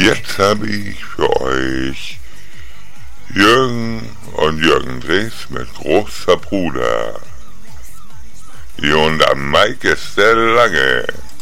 Jetzt habe ich für euch Jürgen und Jürgen Drees mit großer Bruder. Hier und am Mike ist der Lange.